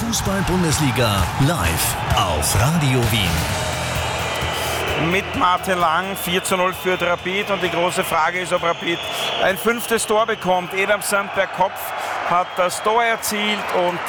Fußball-Bundesliga live auf Radio Wien. Mit Martin Lang, 4:0 für Rapid, und die große Frage ist, ob Rapid ein 5. Tor bekommt. Edam Sand per Kopf hat das Tor erzielt und